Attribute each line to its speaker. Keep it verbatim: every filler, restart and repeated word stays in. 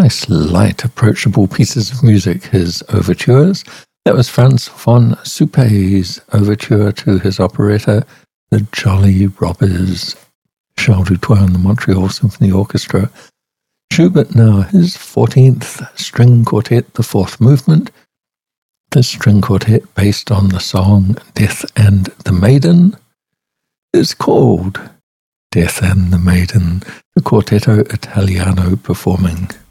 Speaker 1: Nice, light, approachable pieces of music, his overtures. That was Franz von Suppé's overture to his operetta, The Jolly Robbers. Charles Dutoit and the Montreal Symphony Orchestra. Schubert now, his fourteenth string quartet, the fourth movement. This string quartet, based on the song Death and the Maiden, is called Death and the Maiden, the Quartetto Italiano performing.